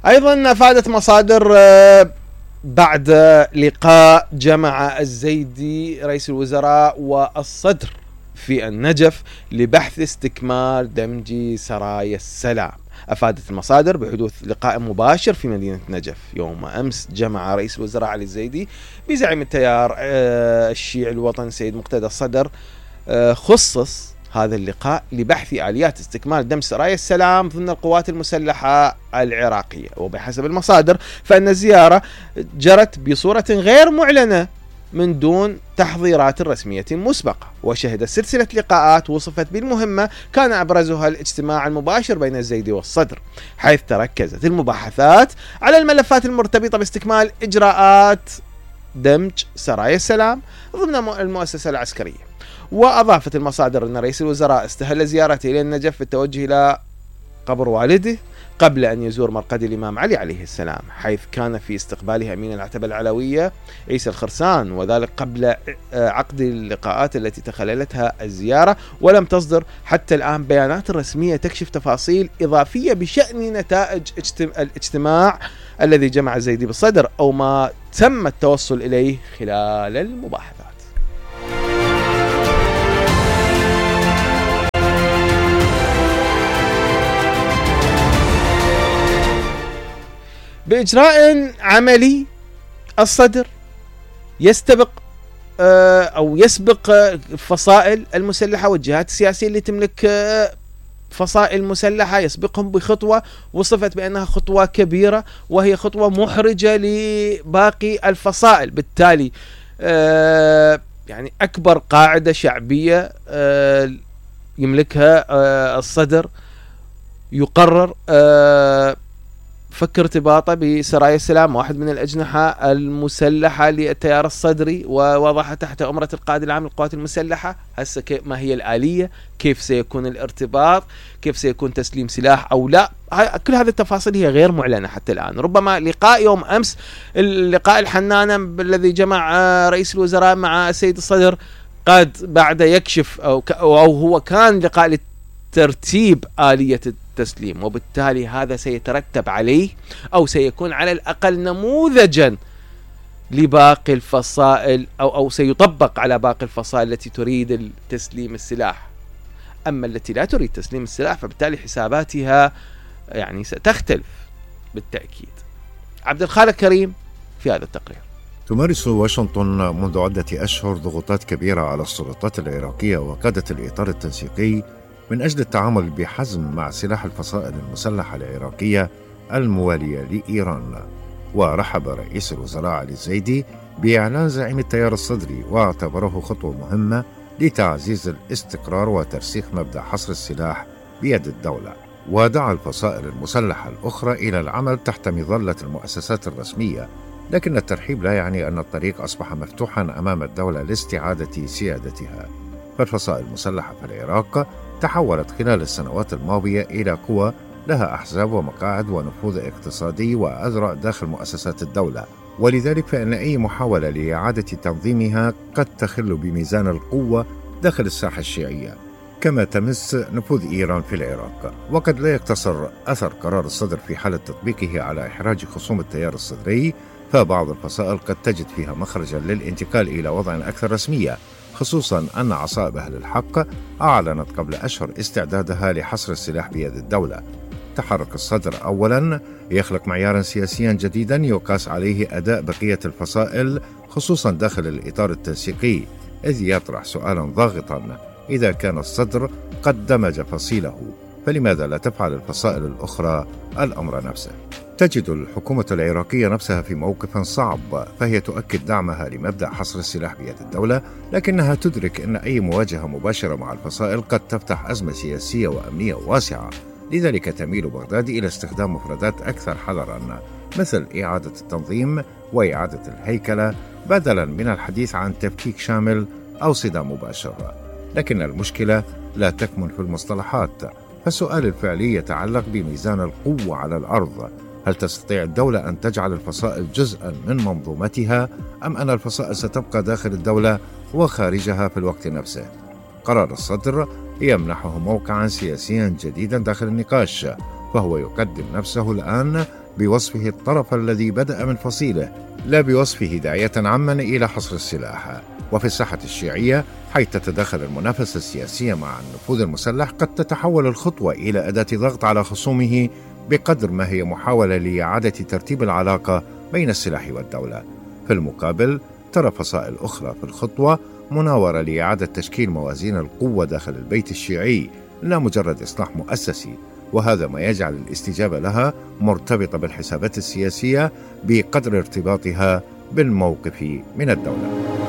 أيضا أفادت مصادر بعد لقاء جمع الزيدي رئيس الوزراء والصدر في النجف لبحث استكمال دمج سرايا السلام. أفادت المصادر بحدوث لقاء مباشر في مدينة نجف يوم أمس جمع رئيس الوزراء علي الزيدي بزعيم التيار الشيعي الوطني سيد مقتدى الصدر. خصص هذا اللقاء لبحث آليات استكمال دمج سرايا السلام ضمن القوات المسلحة العراقية. وبحسب المصادر فإن الزيارة جرت بصورة غير معلنة من دون تحضيرات رسمية مسبقة، وشهدت سلسلة لقاءات وصفت بالمهمة كان أبرزها الاجتماع المباشر بين الزيدي والصدر، حيث تركزت المباحثات على الملفات المرتبطة باستكمال إجراءات دمج سرايا السلام ضمن المؤسسة العسكرية. وأضافت المصادر أن رئيس الوزراء استهل زيارته إلى النجف بالتوجه إلى قبر والده قبل أن يزور مرقد الإمام علي عليه السلام، حيث كان في استقباله أمين العتبة العلوية عيسى الخرسان، وذلك قبل عقد اللقاءات التي تخللتها الزيارة. ولم تصدر حتى الآن بيانات رسمية تكشف تفاصيل إضافية بشأن نتائج الاجتماع الذي جمع الزيدي بالصدر أو ما تم التوصل إليه خلال المباحثات. بإجراء عملي الصدر يسبق فصائل المسلحة والجهات السياسية اللي تملك فصائل مسلحة، يسبقهم بخطوة وصفت بأنها خطوة كبيرة وهي خطوة محرجة لباقي الفصائل. بالتالي يعني أكبر قاعدة شعبية يملكها الصدر يقرر فك ارتباطه بسرايا السلام، واحد من الأجنحة المسلحة للتيار الصدري، ووضعها تحت أمرة القائد العام للقوات المسلحة. هسه ما هي الآلية، كيف سيكون الارتباط، كيف سيكون تسليم سلاح أو لا، كل هذه التفاصيل هي غير معلنة حتى الآن. ربما لقاء يوم أمس، اللقاء الحنانة الذي جمع رئيس الوزراء مع السيد الصدر، قد بعد يكشف أو هو كان لقاء لترتيب آلية التسليم، وبالتالي هذا سيترتب عليه أو سيكون على الأقل نموذجا لباقي الفصائل أو سيطبق على باقي الفصائل التي تريد تسليم السلاح. أما التي لا تريد تسليم السلاح فبالتالي حساباتها يعني ستختلف بالتأكيد. عبد الخالق كريم في هذا التقرير. تمارس واشنطن منذ عدة أشهر ضغوطات كبيرة على السلطات العراقية وقادة الإطار التنسيقي من أجل التعامل بحزم مع سلاح الفصائل المسلحة العراقية الموالية لإيران. ورحب رئيس الوزراء علي الزيدي بإعلان زعيم التيار الصدري واعتبره خطوة مهمة لتعزيز الاستقرار وترسيخ مبدأ حصر السلاح بيد الدولة. ودعا الفصائل المسلحة الأخرى إلى العمل تحت مظلة المؤسسات الرسمية، لكن الترحيب لا يعني أن الطريق أصبح مفتوحا أمام الدولة لاستعادة سيادتها. فالفصائل المسلحة في العراق تحولت خلال السنوات الماضية إلى قوى لها أحزاب ومقاعد ونفوذ اقتصادي وأذرع داخل مؤسسات الدولة، ولذلك فإن أي محاولة لإعادة تنظيمها قد تخل بميزان القوة داخل الساحة الشيعية، كما تمس نفوذ إيران في العراق. وقد لا يقتصر أثر قرار الصدر في حالة تطبيقه على إحراج خصوم التيار الصدري، فبعض الفصائل قد تجد فيها مخرجا للانتقال إلى وضع أكثر رسمية، خصوصا أن عصائب أهل الحق أعلنت قبل أشهر استعدادها لحصر السلاح بيد الدولة. تحرك الصدر أولا يخلق معيارا سياسيا جديدا يقاس عليه أداء بقية الفصائل خصوصا داخل الإطار التنسيقي، إذ يطرح سؤالا ضاغطا: إذا كان الصدر قد دمج فصيله فلماذا لا تفعل الفصائل الأخرى الأمر نفسه؟ تجد الحكومة العراقية نفسها في موقف صعب، فهي تؤكد دعمها لمبدأ حصر السلاح بيد الدولة، لكنها تدرك أن أي مواجهة مباشرة مع الفصائل قد تفتح أزمة سياسية وأمنية واسعة. لذلك تميل بغداد إلى استخدام مفردات أكثر حذرا، مثل إعادة التنظيم وإعادة الهيكلة، بدلا من الحديث عن تفكيك شامل أو صدام مباشر. لكن المشكلة لا تكمن في المصطلحات، فالسؤال الفعلي يتعلق بميزان القوة على الأرض. هل تستطيع الدولة أن تجعل الفصائل جزءا من منظومتها، أم أن الفصائل ستبقى داخل الدولة وخارجها في الوقت نفسه؟ قرار الصدر يمنحه موقعا سياسيا جديدا داخل النقاش، فهو يقدم نفسه الآن بوصفه الطرف الذي بدأ من فصيله، لا بوصفه داعية عاما إلى حصر السلاح. وفي الساحة الشيعية حيث تتداخل المنافسة السياسية مع النفوذ المسلح، قد تتحول الخطوة إلى أداة ضغط على خصومه بقدر ما هي محاولة لإعادة ترتيب العلاقة بين السلاح والدولة. في المقابل ترى فصائل أخرى في الخطوة مناورة لإعادة تشكيل موازين القوة داخل البيت الشيعي، لا مجرد إصلاح مؤسسي، وهذا ما يجعل الاستجابة لها مرتبطة بالحسابات السياسية بقدر ارتباطها بالموقف من الدولة.